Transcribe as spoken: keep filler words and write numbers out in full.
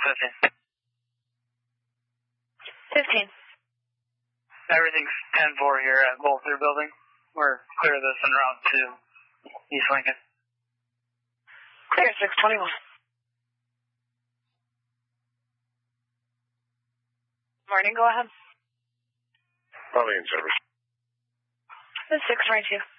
fifteen. fifteen. Everything's ten four here at Volter Building. We're clear of this en route to East Lincoln. Clear, six twenty-one. Morning, go ahead. Pauline service. This is six twenty-two.